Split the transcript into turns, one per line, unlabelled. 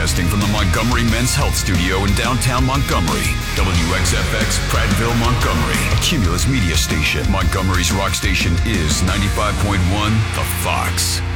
Broadcasting from the Montgomery Men's Health Studio in downtown Montgomery. WXFX, Prattville, Montgomery. A Cumulus media station. Montgomery's rock station is 95.1 The Fox.